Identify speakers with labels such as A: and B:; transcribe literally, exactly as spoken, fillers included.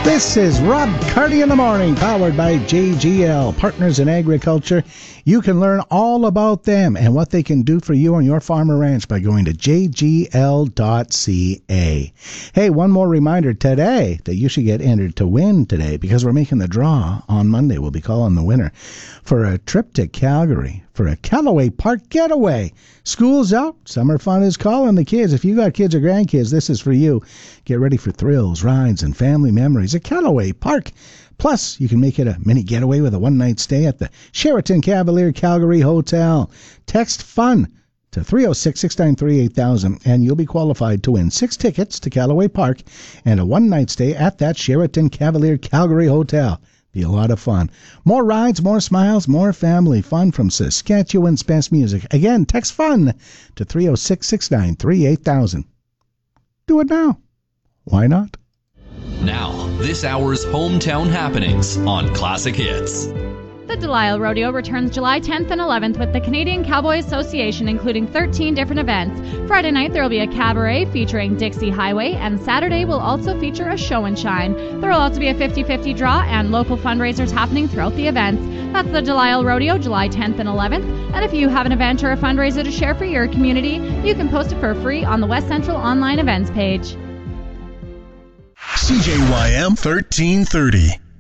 A: This is Rob Carty in the Morning, powered by J G L, Partners in Agriculture. You can learn all about them and what they can do for you on your farm or ranch by going to j g l dot c a. Hey, one more reminder today that you should get entered to win today, because we're making the draw on Monday. We'll be calling the winner for a trip to Calgary for a Callaway Park getaway. School's out. Summer fun is calling the kids. If you got kids or grandkids, this is for you. Get ready for thrills, rides, and family memories at Callaway Park. Plus, you can make it a mini getaway with a one-night stay at the Sheraton Cavalier Calgary Hotel. Text FUN to three oh six, six nine three, eight thousand, and you'll be qualified to win six tickets to Callaway Park and a one-night stay at that Sheraton Cavalier Calgary Hotel. Be a lot of fun. More rides, more smiles, more family fun from Saskatchewan's best music. Again, text FUN to three oh six, six nine three, eight thousand. Do it now. Why not?
B: Now, this hour's hometown happenings on Classic Hits.
C: The Delisle Rodeo returns July tenth and eleventh with the Canadian Cowboy Association, including thirteen different events. Friday night there will be a cabaret featuring Dixie Highway, and Saturday will also feature a show and shine. There will also be a fifty-fifty draw and local fundraisers happening throughout the events. That's the Delisle Rodeo, July tenth and eleventh. And if you have an event or a fundraiser to share for your community, you can post it for free on the West Central online events page.
D: C J Y M thirteen thirty.